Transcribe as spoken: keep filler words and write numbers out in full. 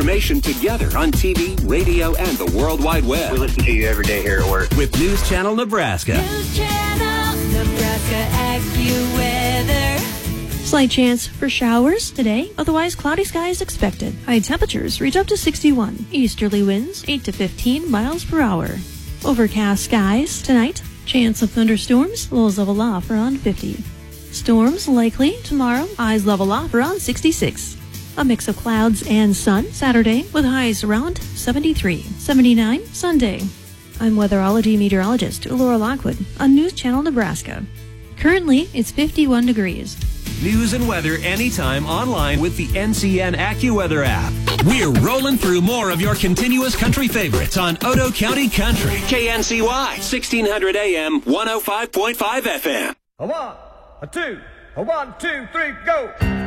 Information together on T V, radio, and the World Wide Web. We listen to you every day here at work. With News Channel Nebraska. News Channel Nebraska AccuWeather. Slight chance for showers today, otherwise cloudy skies expected. High temperatures reach up to sixty-one. Easterly winds eight to fifteen miles per hour. Overcast skies tonight. Chance of thunderstorms, lows level off around fifty. Storms likely tomorrow, highs level off around sixty-six. A mix of clouds and sun Saturday with highs around seventy-three. seventy-nine Sunday. I'm weatherology meteorologist Laura Lockwood on News Channel Nebraska. Currently, it's fifty-one degrees. News and weather anytime online with the N C N AccuWeather app. We're rolling through more of your continuous country favorites on Otoe County Country. K N C Y, sixteen hundred A M, one oh five point five F M. A one, a two, a one, two, three, go!